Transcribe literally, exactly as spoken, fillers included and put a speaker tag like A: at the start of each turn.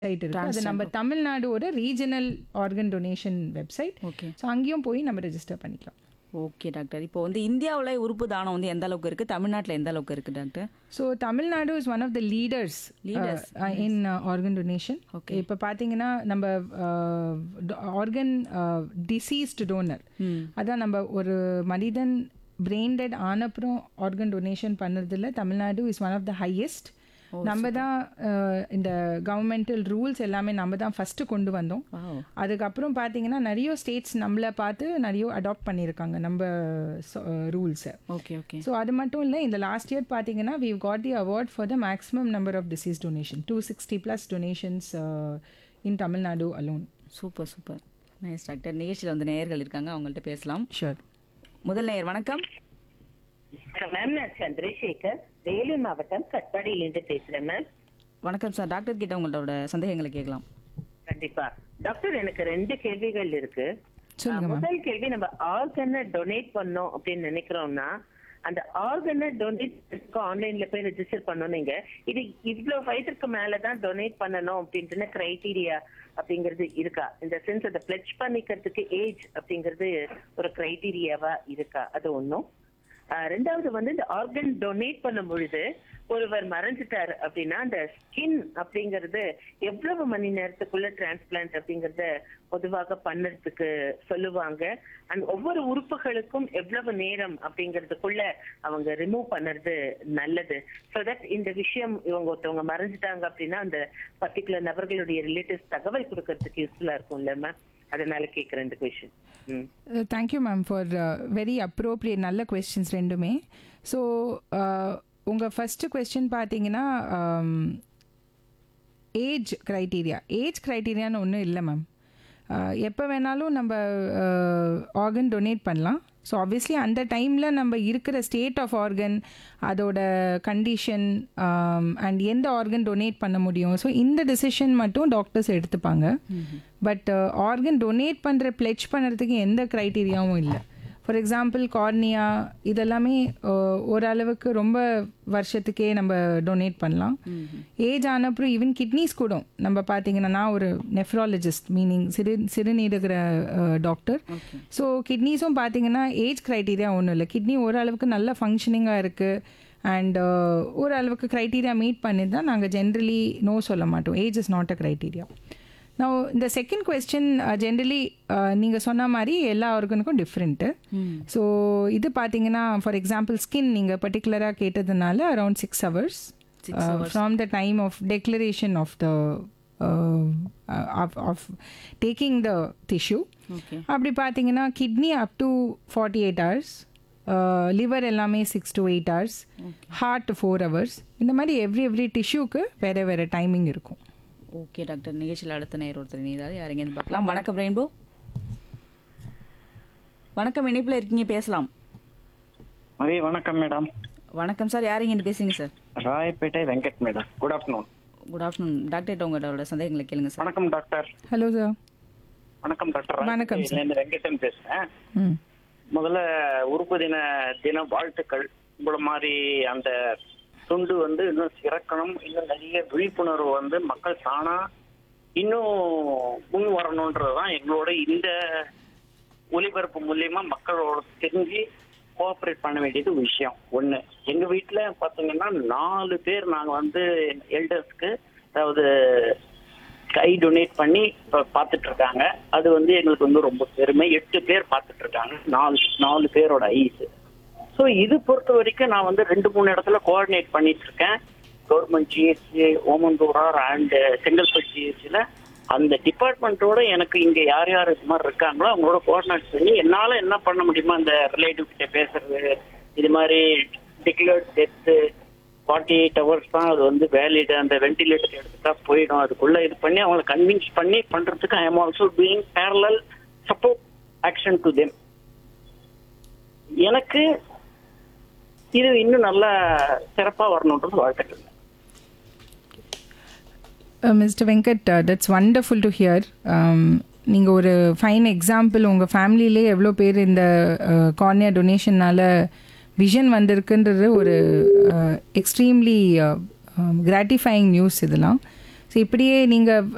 A: Website இருக்கு. அது
B: Transplant.
A: நம்ம தமிழ்நாடோட regional organ donation website.
B: Okay
A: so அங்கேயும் போய் நம்ம ரெஜிஸ்டர் பண்ணிக்கலாம்.
B: Okay doctor. இப்போ வந்து இந்தியாவில் உறுப்பு தானம் வந்து எந்த அளவுக்கு இருக்குது, தமிழ்நாட்டில் எந்த அளவுக்கு இருக்குது doctor?
A: So Tamil Nadu is one of the leaders
B: Leaders,
A: in organ donation.
B: Okay.
A: இப்போ பார்த்தீங்கன்னா நம்ம ஆர்கன் டிசீஸ்டு டோனர்,
B: ம்
A: அதான் நம்ம ஒரு மனிதன் பிரெயின் டெட் ஆனப்புறம் ஆர்கன் டொனேஷன் பண்ணுறதுல Tamil Nadu is one of the highest. நம்ம தான் அஹ், இந்த கவர்மெண்டல் ரூல்ஸ் எல்லாமே நம்ம தான் ஃபஸ்ட்டு கொண்டு வந்தோம்.
B: வாவ்
A: அதுக்கப்புறம் பார்த்தீங்கன்னா நிறைய ஸ்டேட்ஸ் நம்மளை பார்த்து நிறைய அடாப்ட் பண்ணியிருக்காங்க நம்ம ரூல்ஸை.
B: ஓகே ஓகே
A: ஸோ அது மட்டும் இல்லை, இந்த லாஸ்ட் இயர் பார்த்தீங்கன்னா we've got the award for the maximum number of deceased donation, two hundred sixty plus donations uh, in Tamil Nadu alone.
B: Super super nice doctor. நிகழ்ச்சியில் வந்து நேயர்கள் இருக்காங்க, அவங்கள்ட்ட பேசலாம்.
A: Sure.
B: முதல் நேயர் வணக்கம்.
C: மேம், நான் சந்திரசேகர், வேலூர் மாவட்டம் கட்பாடியிலிருந்து பேசுறேன் மேம்.
B: வணக்கம் சார். டாக்டர் கிட்ட உங்களோட சந்தேகங்களை கேட்கலாம்.
C: கண்டிப்பா டாக்டர், எனக்கு ரெண்டு கேள்விகள் இருக்கு.
A: சொல்லுங்க
C: அஹ்,
A: மேம்.
C: முதல் கேள்வி, நம்ம ஆர்கனை டொனேட் பண்ணோம் அப்படின்னு நினைக்கிறோம்னா அந்த ஆர்கனை டொனேட் ஆன்லைன்ல போய் ரெஜிஸ்டர் பண்ணணும். நீங்க இது இவ்வளவு வயதுக்கு மேலதான் டொனேட் பண்ணணும் அப்படின்ற கிரைட்டீரியா அப்படிங்கிறது இருக்கா? இந்த சென்ஸ் அதை பிளட்ஜ் பண்ணிக்கிறதுக்கு ஏஜ் அப்படிங்கிறது ஒரு கிரைட்டீரியாவா இருக்கா? அது ஒண்ணும். ஆஹ் ரெண்டாவது வந்து, இந்த ஆர்கன் டொனேட் பண்ணும் பொழுது ஒருவர் மறைஞ்சிட்டாரு அப்படின்னா அந்த ஸ்கின் அப்படிங்கறது எவ்வளவு மணி நேரத்துக்குள்ள டிரான்ஸ்பிளான்ட் அப்படிங்கறத பொதுவாக பண்ணறதுக்கு சொல்லுவாங்க. அண்ட் ஒவ்வொரு உறுப்புகளுக்கும் எவ்வளவு நேரம் அப்படிங்கறதுக்குள்ள அவங்க ரிமூவ் பண்ணறது நல்லது. ஸோ தட் இந்த விஷயம் இவங்க ஒருத்தவங்க மறைஞ்சிட்டாங்க அப்படின்னா அந்த பர்டிகுலர் நபர்களுடைய ரிலேட்டிவ்ஸ் தகவல் கொடுக்கறதுக்கு யூஸ்ஃபுல்லா இருக்கும்ல மேம், அதனால கேட்குறேன் இந்த கொஸ்டின். ம்
A: thank you ma'am for very appropriate நல்ல கொஸ்டின்ஸ் ரெண்டுமே. ஸோ உங்கள் ஃபஸ்ட்டு கொஸ்டின் பார்த்தீங்கன்னா ஏஜ் க்ரைட்டீரியா. ஏஜ் க்ரைட்டீரியான்னு ஒன்றும் இல்லை மேம். எப்போ வேணாலும் நம்ம ஆர்கன் டொனேட் பண்ணலாம். ஸோ ஆப்வியஸ்லி அந்த டைமில் நம்ம இருக்கிற ஸ்டேட் ஆஃப் ஆர்கன், அதோட கண்டிஷன் அண்ட் எந்த ஆர்கன் டொனேட் பண்ண முடியும், ஸோ இந்த டெசிஷன் மட்டும் டாக்டர்ஸ் எடுத்துப்பாங்க. பட் ஆர்கன் டொனேட் பண்ணுற பிளெட்ஜ் பண்ணுறதுக்கு எந்த க்ரைட்டீரியாவும் இல்லை. ஃபார் எக்ஸாம்பிள் கார்னியா இதெல்லாமே uh, ஓரளவுக்கு ரொம்ப வருஷத்துக்கே நம்ம டொனேட் பண்ணலாம். ஏஜ் ஆனப்புறம் ஈவன் கிட்னிஸ் கூட நம்ம பார்த்தீங்கன்னா, நான் ஒரு நெஃப்ராலஜிஸ்ட், மீனிங் சிறு சிறுநீரகிற டாக்டர். ஸோ கிட்னிஸும் பார்த்தீங்கன்னா ஏஜ் க்ரைட்டீரியா ஒன்றும் இல்லை. கிட்னி ஓரளவுக்கு நல்ல ஃபங்க்ஷனிங்காக இருக்குது அண்ட் ஓரளவுக்கு க்ரைட்டீரியா மீட் பண்ணி தான் நாங்கள் ஜென்ரலி நோ சொல்ல மாட்டோம். Age is not a criteria. நான் இந்த செகண்ட் கொஸ்டின் ஜென்ரலி நீங்கள் சொன்ன மாதிரி எல்லா ஆர்கனுக்கும் டிஃப்ரெண்ட்டு. ஸோ இது பார்த்தீங்கன்னா ஃபார் எக்ஸாம்பிள் ஸ்கின் நீங்கள் பர்டிகுலராக கேட்டதுனால around six hours from the time of declaration of the of taking the tissue.
B: Okay
A: அப்படி பார்த்தீங்கன்னா kidney up to forty eight hours, liver எல்லாமே six to eight hours, heart four hours. இந்த மாதிரி every every டிஷ்யூக்கு வேறு வேறு timing இருக்கும்.
B: Okay doctor. நிகழ்ச்சியில் அடுத்த நேர் ஒருத்தர் நீதாவது யாரெங்கேருந்து பார்க்கலாம். வணக்கம் ரெயின்போ. வணக்கம், இணைப்பில் இருக்கீங்க, பேசலாம்.
D: மதி வணக்கம் மேடம்.
B: வணக்கம் சார். யாரெங்கேருந்து பேசுங்க sir?
D: Royapettah Venkat madam. Good afternoon.
B: Good afternoon doctor. உங்களோட சந்தேகங்களை கேளுங்க சார்.
D: வணக்கம் டாக்டர்.
A: Hello sir.
D: வணக்கம் டாக்டர்.
A: வணக்கம் சார்.
D: நான் வெங்கடன் பேசுறேன்.
A: ம்
D: முதல்ல உறுப்பு தின தின வாழ்த்துக்கள். உங்களை மாதிரி அந்த துண்டு வந்து இன்னும் சிறக்கணும், இன்னும் நிறைய விழிப்புணர்வு வந்து மக்கள் தானா இன்னும் முன் வரணுன்றதுதான் எங்களோட இந்த ஒலிபரப்பு மூலியமா மக்களோட தெரிஞ்சு கோஆப்ரேட் பண்ண வேண்டியது விஷயம் ஒண்ணு. எங்க வீட்டுல பாத்தீங்கன்னா நாலு பேர் நாங்க வந்து எல்டர்ஸ்க்கு, அதாவது கை டொனேட் பண்ணி இப்ப பாத்துட்டு இருக்காங்க. அது வந்து எங்களுக்கு வந்து ரொம்ப பெருமை. எட்டு பேர் பாத்துட்டு இருக்காங்க, நாலு நாலு பேரோட ஐஸ். ஸோ இது பொறுத்த வரைக்கும் நான் வந்து ரெண்டு மூணு இடத்துல கோஆர்டினேட் பண்ணிட்டு இருக்கேன். Government GHC, Omandurar and Chengalpattu ஜிஹெச்சில அந்த டிபார்ட்மெண்ட்டோட எனக்கு இங்க யார் யார் இது மாதிரி இருக்காங்களோ அவங்களோட கோஆர்டினேட் பண்ணி என்னால என்ன பண்ண முடியுமோ அந்த ரிலேட்டிவ் கிட்ட பேசுறது, இது மாதிரி declared death forty eight hours தான் அது வந்து வேலிட், அந்த வென்டிலேட்டர் எடுத்துட்டா போயிடும், அதுக்குள்ள இது பண்ணி அவங்களை கன்வின்ஸ் பண்ணி பண்றதுக்கு I am also doing parallel support action to them. எனக்கு இது இன்னும் நல்லா சிறப்பா வரணுன்றது வாழ்த்துக்கள்.
A: Mister Venkat, that's wonderful to hear. நீங்கள் ஒரு ஃபைன் எக்ஸாம்பிள். உங்கள் ஃபேமிலியிலே எவ்வளோ பேர் இந்த கார்னியா டொனேஷனால் விஷன் வந்திருக்குன்றது ஒரு எக்ஸ்ட்ரீம்லி கிராட்டிஃபைங் நியூஸ் இதெல்லாம். ஸோ இப்படியே நீங்கள்